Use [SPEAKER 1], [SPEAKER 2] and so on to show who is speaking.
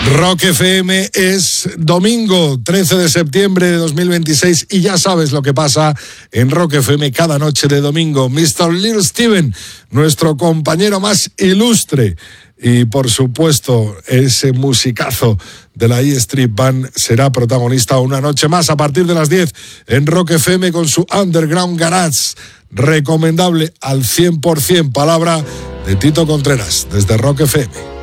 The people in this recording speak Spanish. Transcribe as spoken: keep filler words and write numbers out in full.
[SPEAKER 1] Rock F M es domingo trece de septiembre de dos mil veintiséis y ya sabes lo que pasa en Rock F M cada noche de domingo. mister Little Steven, nuestro compañero más ilustre, y por supuesto ese musicazo de la E Street Band será protagonista una noche más a partir de las diez en Rock F M con su Underground Garage, recomendable al cien por ciento. Palabra de Tito Contreras desde Rock F M.